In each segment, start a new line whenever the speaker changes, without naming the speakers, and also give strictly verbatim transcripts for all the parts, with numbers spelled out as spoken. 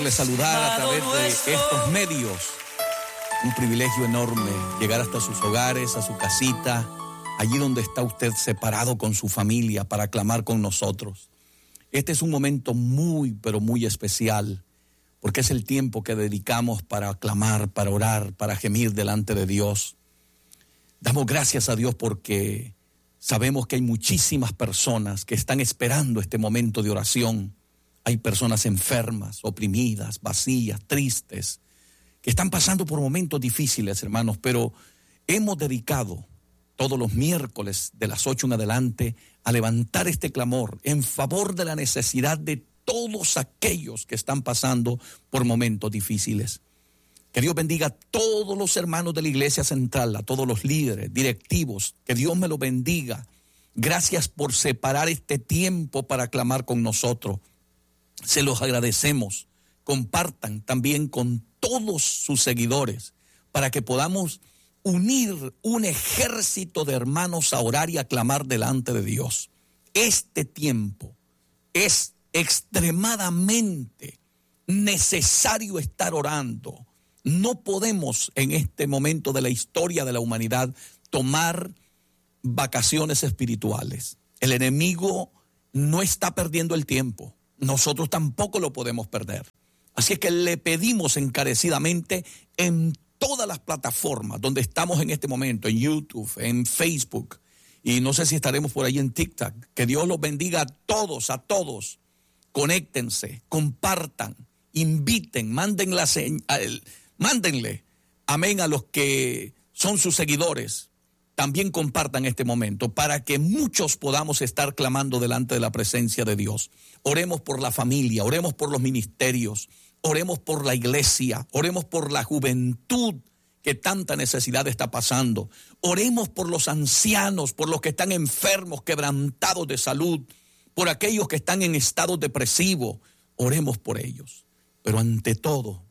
Les saludar a través de estos medios. Un privilegio enorme llegar hasta sus hogares, a su casita, allí donde está usted separado con su familia para clamar con nosotros. Este es un momento muy, pero muy especial, porque es el tiempo que dedicamos para clamar, para orar, para gemir delante de Dios. Damos gracias a Dios porque sabemos que hay muchísimas personas que están esperando este momento de oración. Hay personas enfermas, oprimidas, vacías, tristes, que están pasando por momentos difíciles, hermanos, pero hemos dedicado todos los miércoles de las ocho en adelante a levantar este clamor en favor de la necesidad de todos aquellos que están pasando por momentos difíciles. Que Dios bendiga a todos los hermanos de la Iglesia Central, a todos los líderes, directivos, que Dios me los bendiga. Gracias por separar este tiempo para clamar con nosotros. Se los agradecemos. Compartan también con todos sus seguidores para que podamos unir un ejército de hermanos a orar y a clamar delante de Dios. Este tiempo es extremadamente necesario estar orando. No podemos en este momento de la historia de la humanidad tomar vacaciones espirituales. El enemigo no está perdiendo el tiempo. Nosotros tampoco lo podemos perder. Así es que le pedimos encarecidamente en todas las plataformas donde estamos en este momento, en YouTube, en Facebook, y no sé si estaremos por ahí en TikTok, que Dios los bendiga a todos, a todos. Conéctense, compartan, inviten, manden la señal, mándenle, amén, a los que son sus seguidores. También compartan este momento para que muchos podamos estar clamando delante de la presencia de Dios. Oremos por la familia, oremos por los ministerios, oremos por la iglesia, oremos por la juventud que tanta necesidad está pasando. Oremos por los ancianos, por los que están enfermos, quebrantados de salud, por aquellos que están en estado depresivo. Oremos por ellos. Pero ante todo,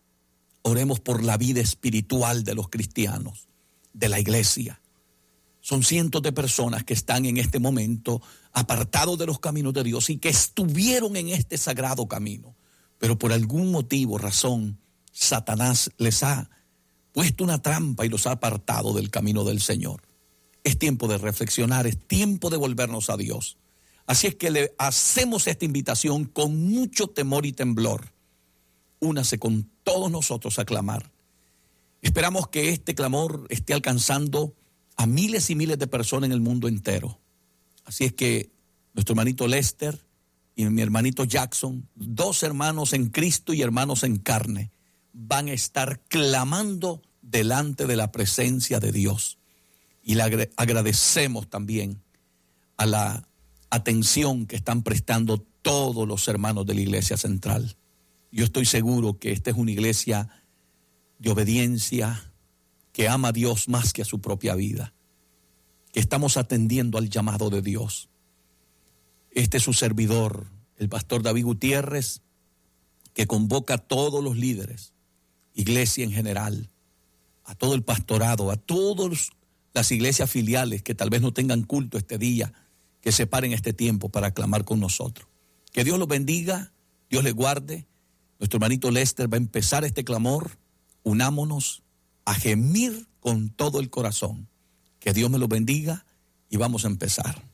oremos por la vida espiritual de los cristianos, de la iglesia. Son cientos de personas que están en este momento apartados de los caminos de Dios y que estuvieron en este sagrado camino. Pero por algún motivo, razón, Satanás les ha puesto una trampa y los ha apartado del camino del Señor. Es tiempo de reflexionar, es tiempo de volvernos a Dios. Así es que le hacemos esta invitación con mucho temor y temblor. Únase con todos nosotros a clamar. Esperamos que este clamor esté alcanzando a miles y miles de personas en el mundo entero. Así es que nuestro hermanito Lester y mi hermanito Jackson, dos hermanos en Cristo y hermanos en carne, van a estar clamando delante de la presencia de Dios. Y le agradecemos también a la atención que están prestando todos los hermanos de la Iglesia Central. Yo estoy seguro que esta es una iglesia de obediencia, que ama a Dios más que a su propia vida, que estamos atendiendo al llamado de Dios. Este es su servidor, el pastor David Gutiérrez, que convoca a todos los líderes, iglesia en general, a todo el pastorado, a todas las iglesias filiales que tal vez no tengan culto este día, que separen este tiempo para clamar con nosotros. Que Dios los bendiga, Dios les guarde. Nuestro hermanito Lester va a empezar este clamor. Unámonos a gemir con todo el corazón. Que Dios me lo bendiga y vamos a empezar.